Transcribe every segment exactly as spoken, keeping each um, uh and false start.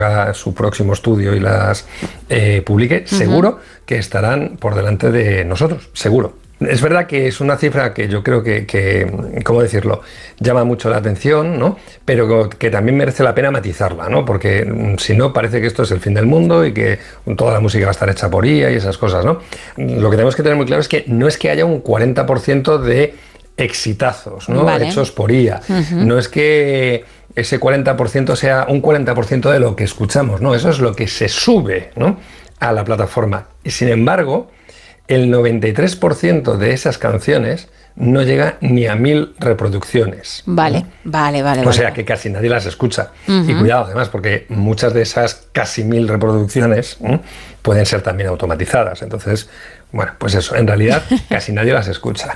haga su próximo estudio y las eh, publique, uh-huh. seguro que estarán por delante de nosotros, seguro. Es verdad que es una cifra que yo creo que, que, ¿cómo decirlo?, llama mucho la atención, ¿no? Pero que también merece la pena matizarla, ¿no? Porque si no, parece que esto es el fin del mundo y que toda la música va a estar hecha por I A y esas cosas, ¿no? Lo que tenemos que tener muy claro es que no es que haya un cuarenta por ciento de exitazos, ¿no? Vale. Hechos por I A. Uh-huh. No es que ese cuarenta por ciento sea un cuarenta por ciento de lo que escuchamos, ¿no? Eso es lo que se sube, ¿no?, a la plataforma. Y sin embargo, el noventa y tres por ciento de esas canciones no llega ni a mil reproducciones. Vale, ¿no? vale, vale. O sea vale. que casi nadie las escucha. Uh-huh. Y cuidado además, porque muchas de esas casi mil reproducciones ¿eh? pueden ser también automatizadas. Entonces, bueno, pues eso, en realidad casi nadie las escucha.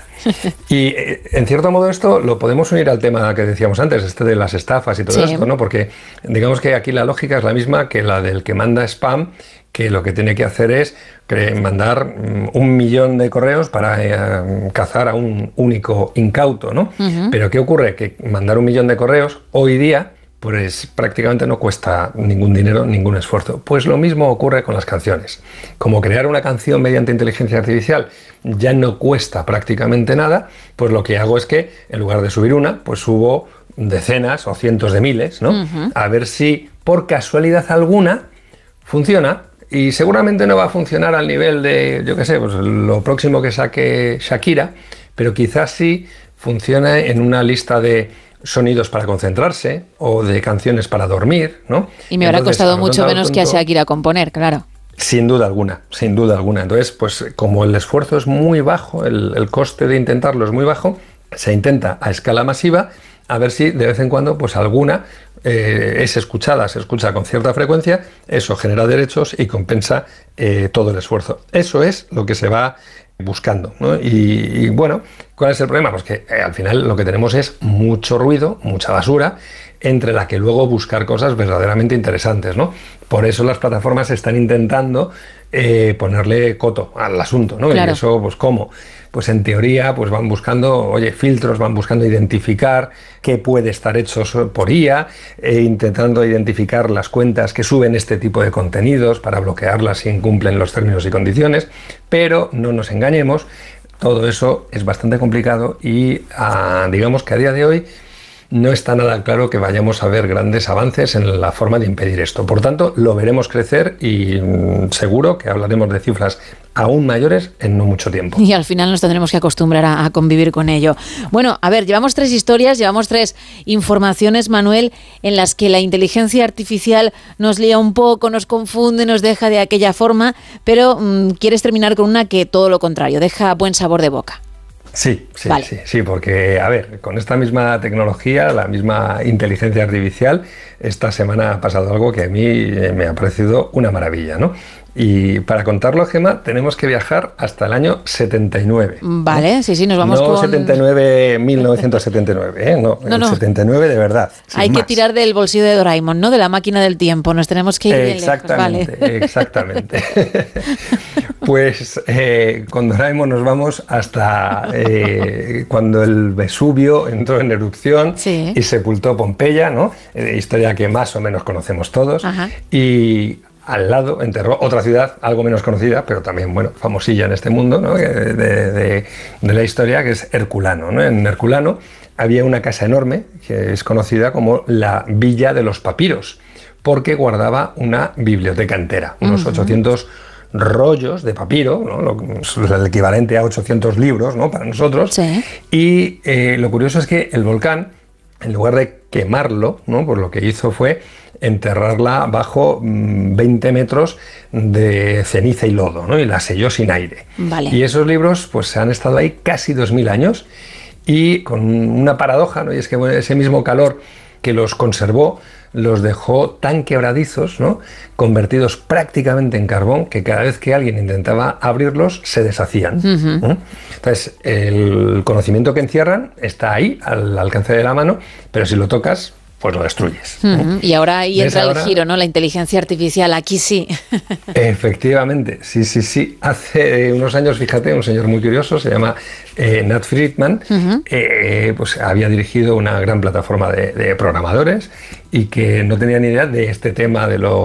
Y eh, en cierto modo esto lo podemos unir al tema que decíamos antes, este de las estafas y todo sí. esto, ¿no? Porque digamos que aquí la lógica es la misma que la del que manda spam, que lo que tiene que hacer es mandar un millón de correos para eh, cazar a un único incauto, ¿no? Uh-huh. Pero ¿qué ocurre? Que mandar un millón de correos hoy día pues prácticamente no cuesta ningún dinero, ningún esfuerzo. Pues lo mismo ocurre con las canciones. Como crear una canción mediante inteligencia artificial ya no cuesta prácticamente nada, pues lo que hago es que en lugar de subir una, pues subo decenas o cientos de miles, ¿no? Uh-huh. A ver si por casualidad alguna funciona. Y seguramente no va a funcionar al nivel de, yo qué sé, pues lo próximo que saque Shakira, pero quizás sí funciona en una lista de sonidos para concentrarse o de canciones para dormir, ¿no? Y me habrá Entonces, costado mucho menos punto, que a Shakira componer, claro. Sin duda alguna, sin duda alguna. Entonces, pues como el esfuerzo es muy bajo, el, el coste de intentarlo es muy bajo, se intenta a escala masiva a ver si de vez en cuando pues alguna eh, es escuchada, se escucha con cierta frecuencia, eso genera derechos y compensa eh, todo el esfuerzo. Eso es lo que se va buscando, ¿no? Y, y bueno, ¿cuál es el problema? Pues que eh, al final lo que tenemos es mucho ruido, mucha basura, entre la que luego buscar cosas verdaderamente interesantes, ¿no? Por eso las plataformas están intentando eh, ponerle coto al asunto, ¿no? Claro. Y eso, pues ¿cómo? Pues en teoría pues van buscando, oye, filtros, van buscando identificar qué puede estar hecho por I A, e intentando identificar las cuentas que suben este tipo de contenidos para bloquearlas si incumplen los términos y condiciones, pero no nos engañemos, todo eso es bastante complicado y a, digamos que a día de hoy no está nada claro que vayamos a ver grandes avances en la forma de impedir esto. Por tanto, lo veremos crecer y mmm, seguro que hablaremos de cifras aún mayores en no mucho tiempo. Y al final nos tendremos que acostumbrar a, a convivir con ello. Bueno, a ver, llevamos tres historias, llevamos tres informaciones, Manuel, en las que la inteligencia artificial nos lía un poco, nos confunde, nos deja de aquella forma, pero mmm, quieres terminar con una que todo lo contrario, deja buen sabor de boca. Sí, sí, vale. sí, sí, porque, a ver, con esta misma tecnología, la misma inteligencia artificial, esta semana ha pasado algo que a mí me ha parecido una maravilla, ¿no? Y para contarlo, Gemma, tenemos que viajar hasta el año setenta y nueve. Vale, ¿no? sí, sí, nos vamos no con... No setenta y nueve, mil novecientos setenta y nueve, ¿eh? No, no, el no. setenta y nueve de verdad. Hay más. que tirar del bolsillo de Doraemon, ¿no? De la máquina del tiempo, nos tenemos que ir bien lejos. Exactamente, vale. exactamente. Pues eh, con Doraemon nos vamos hasta eh, cuando el Vesubio entró en erupción sí. y sepultó Pompeya, ¿no? Eh, historia que más o menos conocemos todos. Ajá. Y al lado enterró otra ciudad algo menos conocida, pero también, bueno, famosilla en este mundo, ¿no? de, de, de, de la historia, que es Herculano, ¿no? En Herculano había una casa enorme que es conocida como la Villa de los Papiros, porque guardaba una biblioteca entera, unos uh-huh. ochocientos rollos de papiro, ¿no? Lo, el equivalente a ochocientos libros, ¿no? Para nosotros. Sí. Y eh, lo curioso es que el volcán, en lugar de quemarlo, ¿no? Pues lo que hizo fue enterrarla bajo mmm, veinte metros de ceniza y lodo, ¿no? Y la selló sin aire. Vale. Y esos libros pues han estado ahí casi dos mil años y con una paradoja, ¿no? Y es que bueno, ese mismo calor que los conservó los dejó tan quebradizos, ¿no? Convertidos prácticamente en carbón, que cada vez que alguien intentaba abrirlos se deshacían. Uh-huh. ¿eh? Entonces, el conocimiento que encierran está ahí, al alcance de la mano, pero si lo tocas, pues lo destruyes. Uh-huh. ¿eh? Y ahora ahí entra ahora? el giro, ¿no? La inteligencia artificial, aquí sí. Efectivamente, sí, sí, sí. Hace unos años, fíjate, un señor muy curioso, se llama eh, Nat Friedman, uh-huh. eh, pues había dirigido una gran plataforma de, de programadores y que no tenía ni idea de este tema de los